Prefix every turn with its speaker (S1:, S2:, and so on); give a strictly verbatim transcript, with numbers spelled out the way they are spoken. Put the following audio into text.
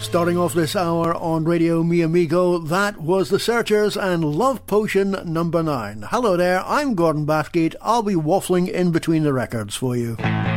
S1: Starting off this hour on Radio Mi Amigo, that was The Searchers and Love Potion number nine. Hello there, I'm Gordon Bathgate. I'll be waffling in between the records for you.